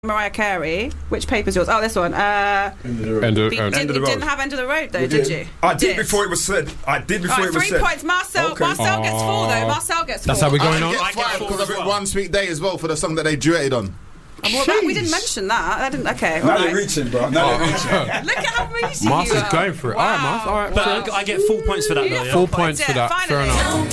Mariah Carey. Which paper's yours? Oh, this one. End of the road. You didn't have End of the Road, though, did you? I did before it was said. I did before it was said. 3 points. Marcel gets 4, though. Marcel gets 4. That's how we're going on. I get 5 because of One Sweet Day as well for the song that they duetted on. We didn't mention that. Okay. Now they're reaching, bro. Now they're reaching. Look at how meaty Mars you is are. going for it. Wow. All right, Mars. All right. But I get 4 points for that, though. Yeah? 4 points for that. Fair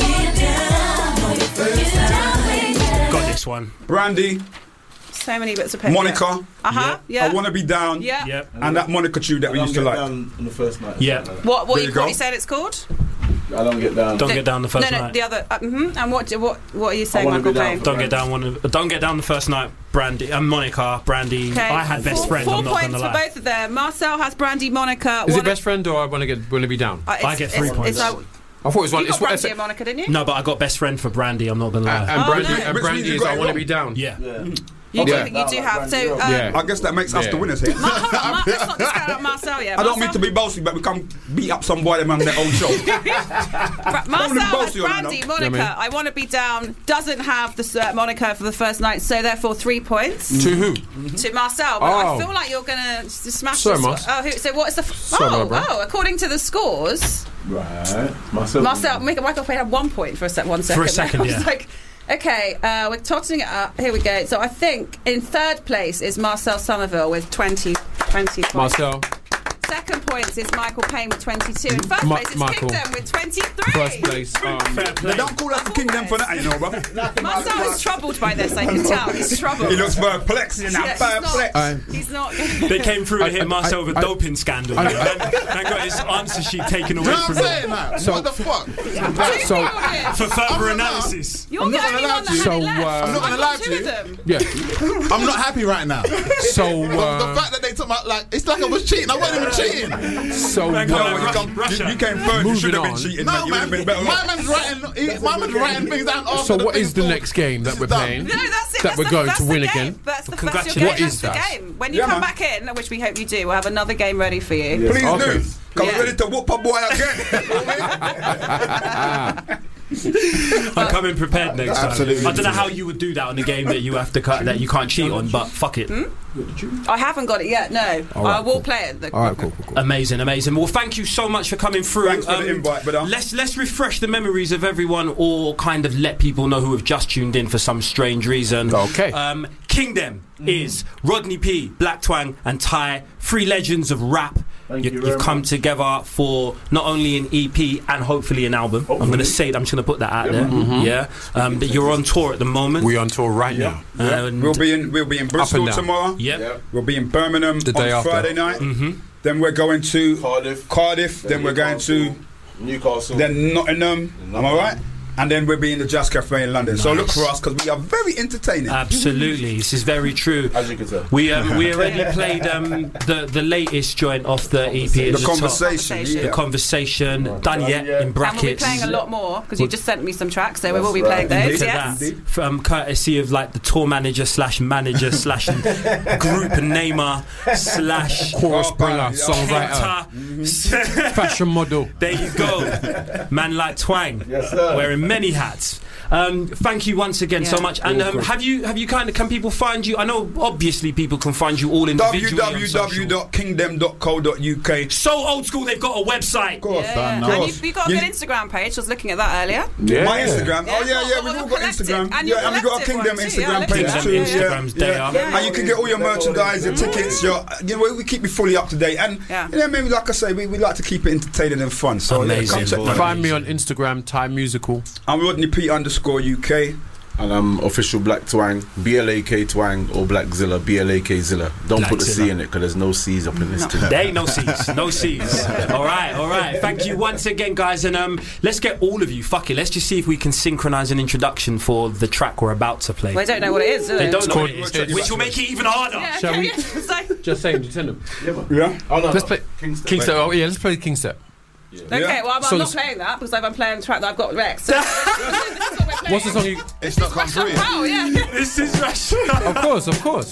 enough. Got this one. Brandy. So many bits of paper. Monica. Yeah. I Wanna Be Down. Yeah. Yep. And that Monica tune that we used to like. On the first night. Yeah. What There you go. you said it's called? I don't get down. Don't get down the first No, night. the other. And what are you saying, Wanna Michael Be Down Payne? for Don't get down the first night. Brandy and Monica. Brandy. Okay. I had best friend. 4 I'm not points gonna for lie. both of them. Marcel has Brandy, Monica. Is it best friend or I want to be down? I get 3 points. I thought it was one. You got Brandy and Monica, didn't you? No, but I got best friend for Brandy. I'm not gonna lie. And Brandy, no. and Brandy is I want to be down. Yeah. You do Yeah. have. So, Yeah. I guess that makes us the winners here. Hold on, let's not discount out Marcel yet. I don't mean to be bossy, but we come beat up some boy them on their own show. Marcel has bossy on Brandy, it, no? Monica. Yeah, I Want to Be Down doesn't have the Monica for the first night, so therefore 3 points To who? to Marcel. But Oh. I feel like you're gonna smash Sorry, this. Mars. So what is the? Sorry, bro. According to the scores, Right. Michael Payne had 1 point for a second. For a second, I was yeah. like, okay, we're totting it up. Here we go. So I think in third place is Marcel Somerville with 20 points. Marcel. Second place is Michael Payne with 22. In first place is Michael. Kingdom with 23. First place. Fair play. Don't call us the kingdom for that, you know, bro. Marcel is troubled by this, I can tell. He's troubled. He looks perplexed, you know, perplexed. He's not. They came through to hit Marcel with a doping scandal. And got his answer sheet taken away from him What the fuck? for further analysis. You're the only one that had it left. I'm not gonna lie I've got to 2 you. of them. Yeah. I'm not happy right now. So. The fact that they took my it's like I was cheating. I wasn't even cheating. So. You came third, you should have been cheating, man. No, You would have man. been better My off. man's writing things down after So the what is the thing's next game that we're done. playing? No, that's it. That we're going to win game. again. That's the Congratulations. first your game. What is That's that? the game. When you Yeah, come man. back in, which we hope you do, we'll have another game ready for you. Please Okay. do. Cause Yeah. we're ready to whoop a boy again. I'm coming prepared next time. Absolutely. I don't know how you would do that on a game that you have to cut that you can't cheat on, but fuck it. I haven't got it yet, no. I will play it. All right, cool. Amazing. Well, thank you so much for coming through. Thanks for the invite, brother. Let's refresh the memories of everyone, or kind of let people know who have just tuned in for some strange reason. Okay. Kingdom is Rodney P, Black Twang, and Ty, 3 legends of rap. You've come together for not only an EP and hopefully an album. I'm going to say that. I'm just going to put that out there. Yeah. That you're on tour at the moment. We're on tour right now. And We'll be in Bristol down. tomorrow. Yep. We'll be in Birmingham The day on after. Friday night. Then we're going to Cardiff. Then we're going to Newcastle. then Nottingham. Am I right? And then we'll be in the Jazz Cafe in London. So look for us because we are very entertaining. Absolutely, this is very true. As you can tell. We already played the latest joint off the EP. at The top. conversation. The Yeah. The conversation, done yet in And we'll be brackets. playing a lot more because you just sent me some tracks, so we will be playing right. those. Indeed. Yes. Indeed. From courtesy of like the tour manager / group namer / Chorus bringer, Yeah. songwriter, fashion model. There you go, man like Twang, Yes, sir. wearing many hats. Thank you once again so Yeah. much. And have you can people find you? I know obviously people can find you all individually. on social. www.kingdom.co.uk. So old school, they've got a website. Of course. Yeah. Of And course. you've got a good Instagram page. I was looking at that earlier. Yeah. My Instagram. Yeah, Oh yeah, we've all got collective. Instagram. And your Yeah, and we got a collective Kingdom one too. Instagram Yeah, I looked page at that. too. Instagram's Yeah. day up. Yeah. And you can get all your merchandise, your tickets, we keep you fully up to date. And Yeah. maybe like I say, we like to keep it entertaining and fun. So yeah, Amazing. come check that out. Find me on Instagram, Ty Musical. I'm Rodney P _UK. And I'm official Black Twang, BLAK Twang, or Black Zilla, BLAK Zilla. Don't Black put the Zilla. C in it because there's no C's up in this thing. There ain't no C's, no C's. All right. Thank you once again, guys, and let's get all of you. Fuck it, let's just see if we can synchronise an introduction for the track we're about to play. They don't know what it is, do they? They don't know called- what it is, which will make it even harder. Yeah, Shall okay, we- yeah. It's like- Just saying, just send them. Yeah. Oh, no, Let's play Kingstep. Oh yeah, let's play Kingstep. Okay, well, I'm So not this- playing that because I'm playing the track that I've got Rex. So this is what we're playing. What's the song you? It's not come Rush on through. Power, yeah. This is Russia. Of course.